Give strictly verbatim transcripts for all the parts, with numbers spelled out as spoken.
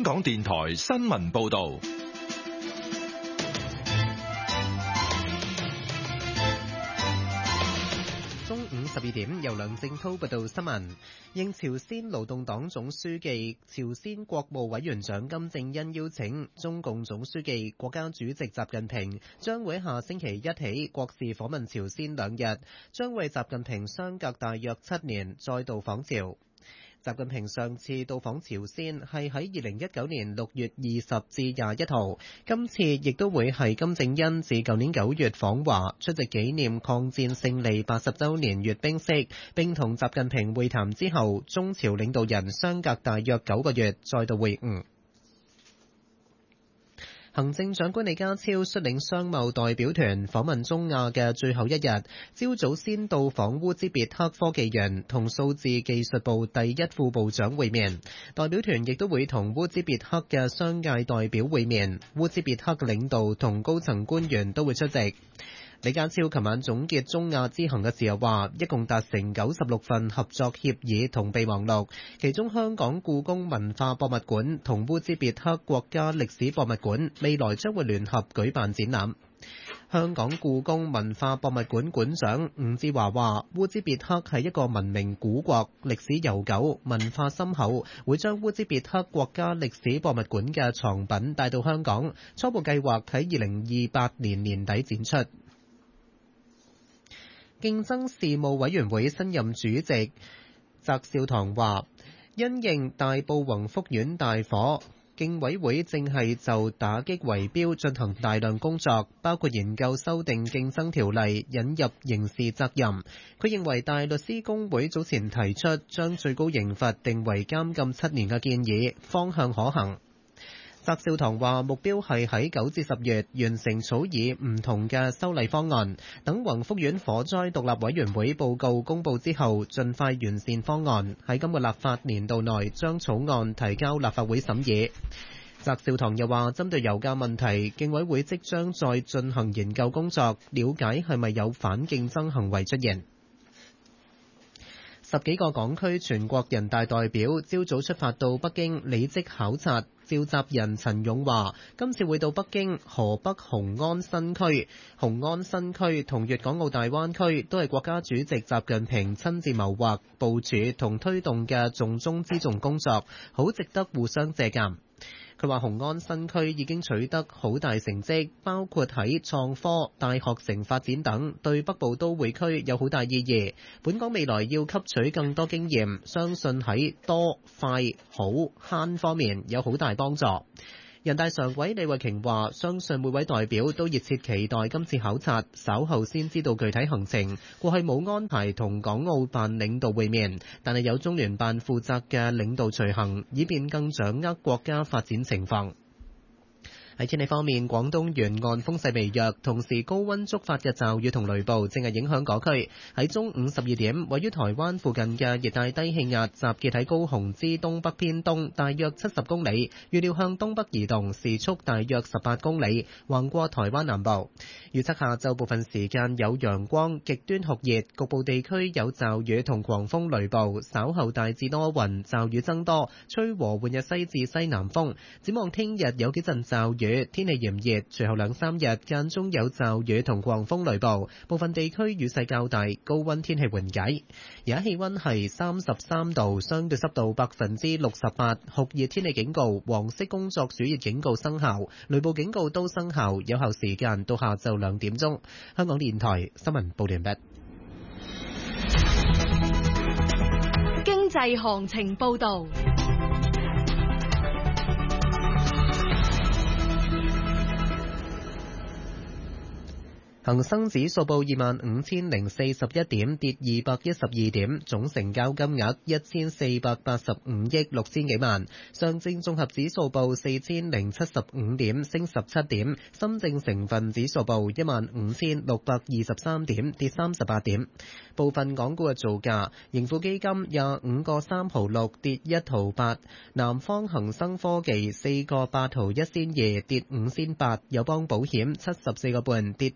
香港電台新聞報道。 中午十二點，由梁正濤報道新聞。應朝鮮勞動黨總書記、朝鮮國務委員長金正恩邀請，中共總書記、國家主席習近平將會下星期一起國事訪問朝鮮兩日，將為習近平相隔大約七年再度訪朝。習近平上次到訪朝鮮係喺二零一九年六月二十至廿一號，今次亦都會係金正恩自舊年九月訪華，出席紀念抗戰勝利八十週年閱兵式，並同習近平會談之後，中朝領導人相隔大約九個月再度會晤。行政長官李家超率領商貿代表團訪問中亞嘅最後一日，朝早先到訪烏茲別克科技園，同數字技術部第一副部長會面。代表團亦都會同烏茲別克嘅商界代表會面，烏茲別克嘅領導同高層官員都會出席。李家超琴晚總結中亞之行嘅時候話，一共達成九十六份合作協議同備忘錄，其中香港故宮文化博物館同烏茲別克國家歷史博物館未來將會聯合舉辦展覽。香港故宮文化博物館館長吳志華話，烏茲別克係一個文明古國，歷史悠久，文化深厚，會將烏茲別克國家歷史博物館嘅藏品帶到香港，初步計劃喺二零二八年年底展出。競爭事務委員會新任主席翟紹唐話，因應大埔宏福苑大火，競委會正係就打擊圍標進行大量工作，包括研究修訂競爭條例，引入刑事責任。佢認為大律師公會早前提出將最高刑罰定為監禁七年嘅建議，方向可行。翟紹唐話，目標係喺九至十月完成草擬唔同嘅修例方案，等宏福苑火災獨立委員會報告公佈之後，盡快完善方案，喺今個立法年度內將草案提交立法會審議。翟紹唐又話，針對油價問題，競委會即將再進行研究工作，了解係咪有反競爭行為出現。十幾個港區全國人大代表朝早出發到北京履職考察，召集人陳勇話，今次會到北京、河北雄安新區、雄安新區同粵港澳大灣區，都係國家主席習近平親自謀劃、部署同推動嘅重中之重工作，好值得互相借鑑。佢話雄安新區已經取得好大成績，包括喺創科、大學城發展等，對北部都會區有好大意義。本港未來要吸取更多經驗，相信喺多、快、好、慳方面有好大幫助。人大常委李慧瓊話，相信每位代表都熱切期待今次考察，稍後先知道具體行程。過去冇安排同港澳辦領導會面，但係有中聯辦負責嘅領導隨行，以便更掌握國家發展情況。喺天氣方面，廣東沿岸風勢微弱，同時高溫觸發嘅驟雨同雷暴正係影響嗰區。喺中午十二點，位於台灣附近嘅熱帶低氣壓集結喺高雄之東北偏東，大約七十公里，預料向東北移動，時速大約十八公里，橫過台灣南部。預測下晝部分時間有陽光，極端酷熱，局部地區有驟雨同狂風雷暴，稍後大致多雲，驟雨增多，吹和緩嘅西至西南風。展望聽日有幾陣驟雨，天氣炎熱，隨後兩三日間中有驟雨同狂風雷暴，部分地區雨勢較大，高溫天氣緩解。而家氣溫係三十三度，相對濕度百分之六十八，酷熱天氣警告、黃色工作暑熱警告生效，雷暴警告都生效，有效時間到下晝兩點鐘。香港電台新聞報道完畢。 經濟行情報道。 恒生指數報二萬五千零四十一點，跌二百一十二點，總成交金額一千四百八十五億六千幾萬。上證綜合指數報四千零七十五點，升十七點。深證成分指數報一萬五千六百二十三點，跌三十八點。部分港股嘅造價，盈富基金廿五個三毫六，跌一毫八；南方恒生科技四個八毫一仙二，跌五仙八；友邦保險七十四個半，跌兩個二；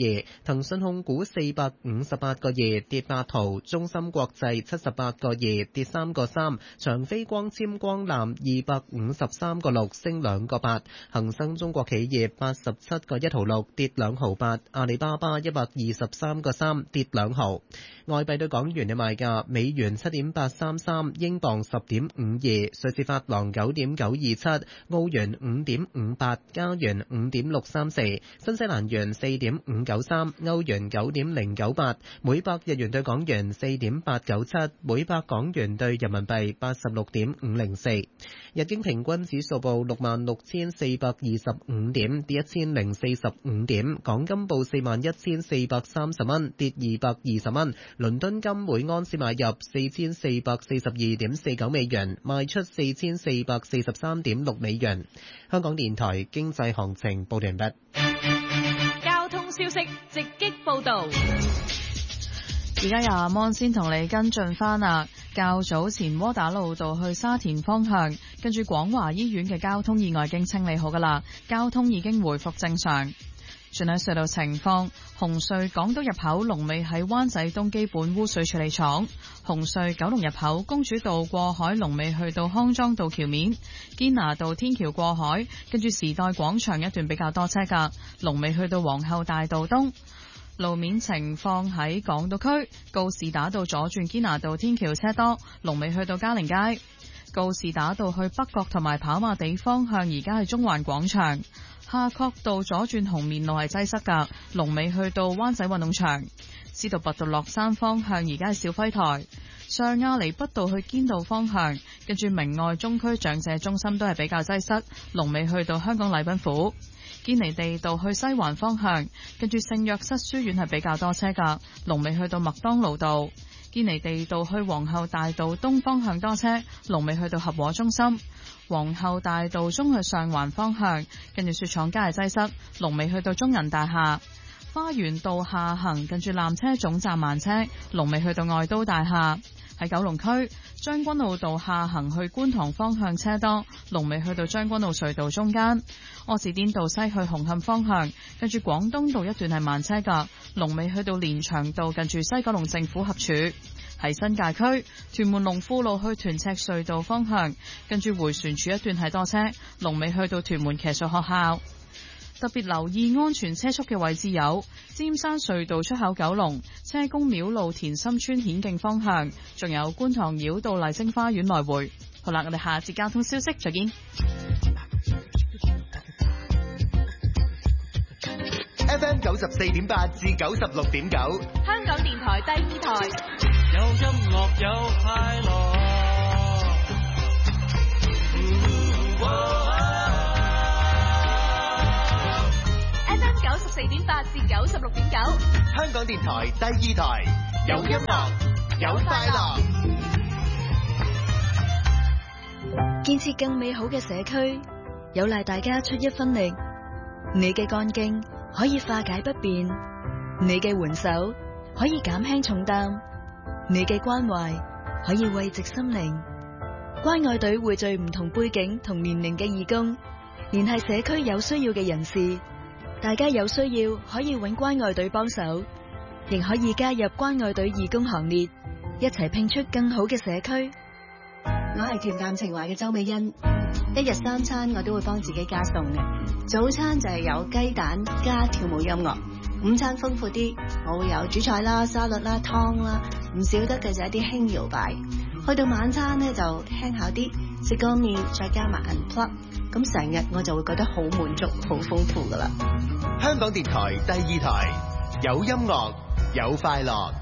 二，騰訊控股四百五十八個二，跌八毫，中芯國際七十八個二，跌三個三，長飛光纖光纜二百五十三個六，升兩個八，恒生中國企業八十七個一毫六，跌兩毫八，阿里巴巴一百二十三個三，跌兩毫。外幣對港元嘅賣價：美元七點八三三，英鎊十點五二，瑞士法郎九點九二七，澳元五點五八，加元五點六三四，新西蘭元四點五九三，歐元九點零九八，每百日元對港元四點八九七，每百港元對人民幣八十六點五零四。日經平均指數報六萬六千四百二十五點，跌一千零四十五點。港金報四萬一千四百三十蚊，跌二百二十蚊。倫敦金每安士買入四千四百四十二點四九美元，賣出四千四百四十三點六美元。香港電台經濟行情報完畢。 交通消息直擊報道。 而家由阿芒先同你跟進翻啊。較早前窩打老道去沙田方向，跟住廣華醫院嘅交通意外已經清理好噶啦，交通已經回復正常。轉喺隧道情況，紅隧港島入口龍尾喺灣仔東基本污水處理廠，紅隧九龍入口公主道過海龍尾去到康莊道橋面，堅拿道天橋過海，跟住時代廣場一段比較多車噶，龍尾去到皇后大道東。路面情況喺港島區，告士打道左轉堅拿道天橋車多，龍尾去到嘉陵街。告士打道去北角同埋跑馬地方向，而家係中環廣場。夏慤道左轉紅棉路係擠塞噶，龍尾去到灣仔運動場。司徒拔道落山方向，而家係肇輝台。上亞厘畢道去堅道方向，跟住明愛中區長者中心都係比較擠塞，龍尾去到香港禮賓府。堅尼地道去西環方向，跟住聖約瑟書院係比較多車噶，龍尾去到麥當勞道。堅尼地道去皇后大道東方向多車，龍尾去到合和中心。皇后大道中去上環方向，跟住雪廠街係擠塞，龍尾去到中銀大廈。花園道下行，跟住纜車總站慢車，龍尾去到愛都大廈。喺九龍區將軍澳道下行去觀塘方向車多，龍尾去到將軍澳隧道中間。柯士甸道西去紅磡方向，跟住廣東道一段係慢車噶，龍尾去到連翔道近住西九龍政府合署。喺新界區屯門龍富路去屯赤隧道方向，跟住迴旋處一段係多車，龍尾去到屯門騎術學校。特別留意安全車速嘅位置有尖山隧道出口九龍、車公廟路田心村顯徑方向，仲有觀塘繞道麗晶花園來回。好啦，我哋下節交通消息再見。 F M 九十四點八至九十六點九， 香港電台第二台， 有音樂有快樂。 F M 九十四點八至九十六點九， 香港電台第二台，有音樂有快樂。 建設更美好嘅社區，有賴大家出一分力。你嘅幹勁可以化解不便，你嘅援手可以減輕重擔，你嘅關懷可以慰藉心靈。關愛隊匯聚唔同背景同年齡嘅義工，聯繫社區有需要嘅人士。大家有需要可以揾關愛隊幫手，亦可以加入關愛隊義工行列，一齊拼出更好嘅社區。 我係恬淡情懷嘅周美欣，一日三餐我都會幫自己加餸嘅。早餐就係有雞蛋加跳舞音樂，午餐豐富啲，我會有主菜啦、沙律啦、湯啦，唔少得嘅就係一啲輕搖擺。去到晚餐呢，就輕巧啲，食個麵再加埋 unplug， 咁成日我就會覺得好滿足、好豐富噶啦。 香港電台第二台，有音樂有快樂。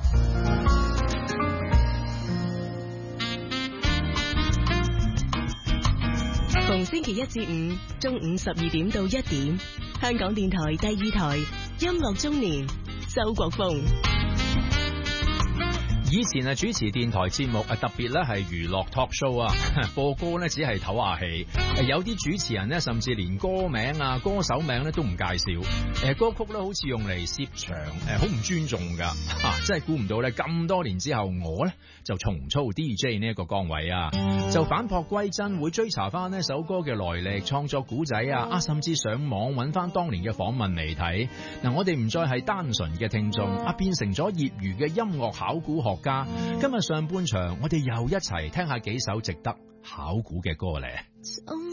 逢星期一至五中午十二點到一點，香港電台第二台音樂中年，周國峰。 以前啊主持電台節目啊，特別咧係娛樂 talk show 啊，播歌咧只係唞下氣，有啲主持人咧甚至連歌名啊、歌手名咧都唔介紹，誒歌曲咧好似用嚟攝場，誒好唔尊重噶，啊真係估唔到咧咁多年之後我咧就重操 D J 呢一個崗位啊，就反璞歸真，會追查翻呢首歌嘅來歷、創作古仔啊，啊甚至上網揾翻當年嘅訪問嚟睇。嗱，我哋唔再係單純嘅聽眾，啊變成咗業餘嘅音樂考古學家。今日上半場，我哋又一齊聽下幾首值得考古嘅歌咧。